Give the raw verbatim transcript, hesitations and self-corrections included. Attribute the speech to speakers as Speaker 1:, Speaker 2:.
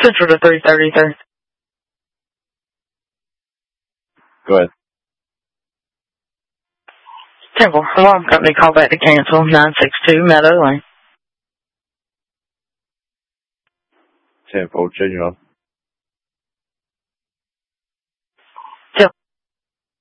Speaker 1: Central to three thirty-three.
Speaker 2: Go ahead.
Speaker 1: Temple Alarm Company, call back to cancel, nine six two Meadow Lane.
Speaker 2: ten four, Genuine.